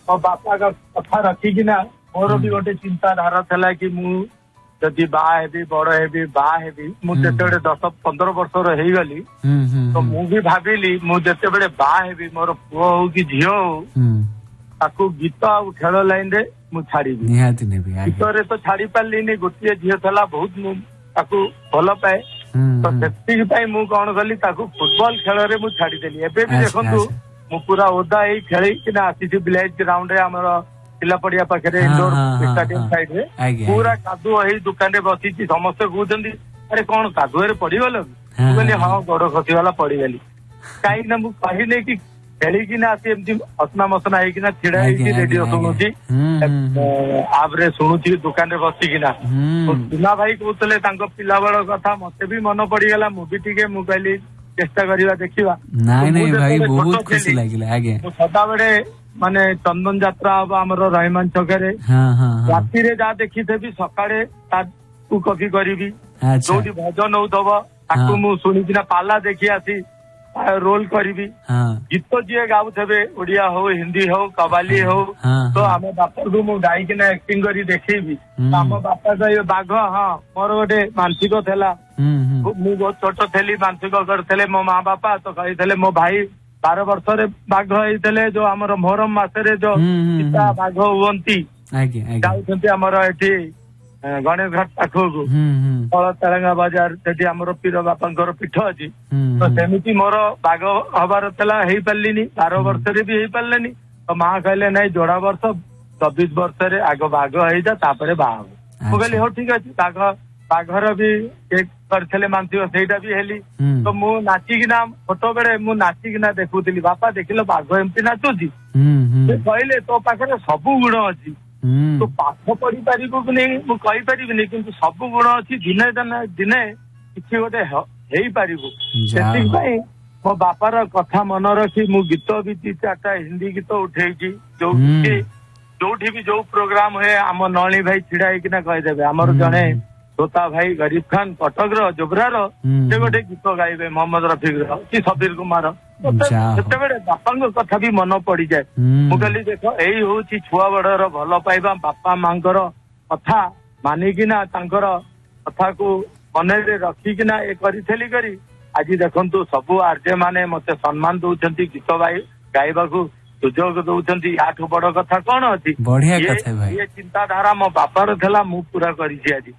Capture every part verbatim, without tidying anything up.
मो बापा का कथा रखिकिना मोर भी गोटे चिंताधारा था कि मु जदि बाहा हेबी बड़ हेबी बाहा हेबी मु जेते दस पंद्रह वर्षर हो गली तो मु भी भाविली मु जेते बाहा हेबी मोर पुओ हो कि झील हो ताकू गीत आ खेल लाइन रे मु छाड़ी गीत रे तो छाड़ी पार्ली गोटे झील था बहुत मु ताकू भल पाए तो से मु कौन कली ताकू फुटबॉल खेल रे मु छाड़ीदेली एबे भी देखंतु मु पूरा ओदा ही खेली किना आसी विलेज ग्राउंड रे हमर पिला पड़िया पाखे इंडोर स्टाडियम साइड रे पूरा कादुआ ही दुकान रे बसी समस्ते कहते अरे कौन कादुआ पड़गल कहली हाँ गोड़ खसीगला पड़गली कहीं मु कहने कि खेलिकिना आसी एमती असना मसना होकिना छिड़ा होगी रेडियो शुणुची आप्रे शुणुची दुकान रे बसिकिना सुना भाई कहते पिला बेल कथा मते भी मन पड़गला मु भी टिके मु कहली चेष्टा करवा देखा सदा बेले माने चंदन यात्रा हम आमर रहीमान छकरे राति जहाँ देखी थी सकाळे कॉपी करी जो भजन होथब मु शुणिकिना पाला देखी आसी रोल करी गीत जी गाऊे ओडिया हो हिंदी हो कबाली हो तो आम बापा को मुझे गायकिना एक्टिंग करी देखी आम बापा कहे बाघ हाँ मोर गोटे मानसिक था मु बहुत छोट थी मानसिक करते मो माँ बापा तो कही मो भाई बार वर्ष बाघ होते जो आम मोहरम मसरे जो सीता बाघ हुंती जामर एटी गणेश घाट पाखक तल तेलंगा बाजार से आमर पीर बापा पीठ अच्छी तो सेमती मोर बाघ हबार हो पार्ली बार वर्ष भी हो पारे तो माँ कहले नाई जोड़ा वर्ष चौबीस वर्ष आग बाघ हो जापर बाहा मुझे हो ठीक अच्छे बाघ बाघर भी करते मानसिक ସେଇଟା भी हेली तो मु नाचिकिना फोटो बेले मु नाचिकिना देखुली बापा देखिल बाघ एमती नाचुची कहले तो पाखे सबु गुण अच्छी तो पाठ पढ़ी पारू कि नहीं मुझे पारि कि सब गुण अच्छी दिने दिने किसी गोटे हो पार मो बापार कथा मन रखी मु गीत भी दी चार्टा हिंदी गीत उठे जो जो भी जो प्रोग्राम हुए आम नली भाई छिड़ा होना कहीदेवे आमर जड़े तोता भाई गरीब खान कटक जोबरार से गोटे गीत गाइबे मोहम्मद रफिक कि सबीर कुमार से बापा कथा भी मन पड़ जाए मुझे देख यही हूँ छुआ बड़र भल पाइबा बापा माँ कथा मानिकिना कथा को मन रखिकिना ये करी आज देखु सबू आरजे माने मते सम्मान दौरान गीत गाइबा सुजोग दौरान याठू बड़ कथा कौन अच्छी ये चिंताधारा मो बापार था मु पूरा करी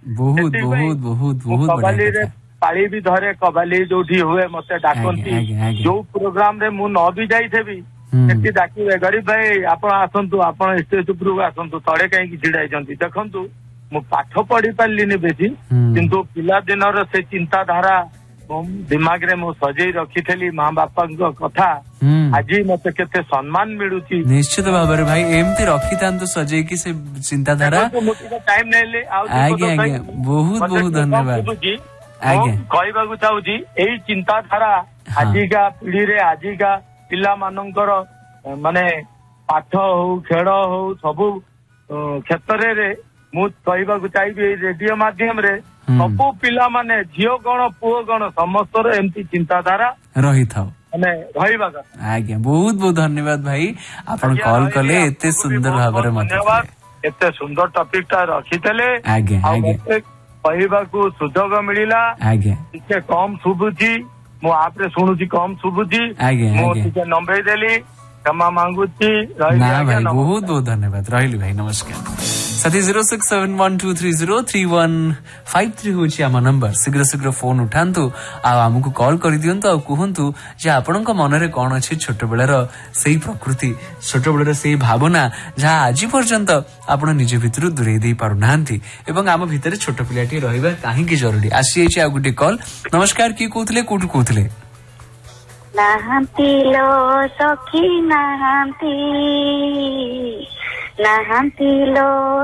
कबाली रे पाली भी धरे कबाली जो हुए मते डाकती जो प्रोग्राम रे मु न भी जाइबी डाकिबे गरीब भाई आपण आसतु आपण स्टेज उपरକୁ आसतु तड़े कहीं छिड़ा देखु मु पाठ पढ़ी पार्ली बेसी किंतु पिला दिनर से चिंताधारा दिमाग रे मु सजई रखी थी माँ बापा कथा आज मत केते सम्मान मिलुची निश्चित भाव में भाई एमती रखी था सजई की से चिंताधारा टाइम नहीं आगे आगे बहुत बहुत धन्यवाद कहवाक चाहूँगी यही चिंताधारा आजिका पीढ़ी रे आजिका पिला मानकर माने पाठ हो खेल हो सबू क्षेत्र रे मु कहवाक चाहिए रेडियो माध्यम रे सबू पिला माने झील कौन पुओ कौन समस्त एमती चिंताधारा रही था माने रहिबा କଥା आज्ञा बहुत बहुत धन्यवाद भाई आपण कॉल कले एते सुंदर भाबरे मत धन्यवाद एते सुंदर टॉपिक टा रखितले आज्ञा आज्ञा कहबा को सुजोग मिलिला आज्ञा टिके कम सुबुची मु आपरे सुनुची कम सुबुची मु टिके नंबर देली क्षमा मांगुची ना भाई बहुत बहुत धन्यवाद रहिली भाई नमस्कार साथी zero six seven one two three zero three one five three हूँ आम नंबर शीघ्र शीघ्र फोन उठातु आमको कॉल कर दिंतु आ कहतु जे आपण मनरे कौन अच्छी छोट बेलार से प्रकृति छोट बेलार से भावना जहाँ आज पर्यंत आप निज भितर दूरे दे पारना एवं आम भितर छोट पिलाटी रहा कहीं जरूरी आसी आ गोटे कॉल नमस्कार किए कहते कौटू कहते नाहांती लो सखी नाहांती नाहांती लो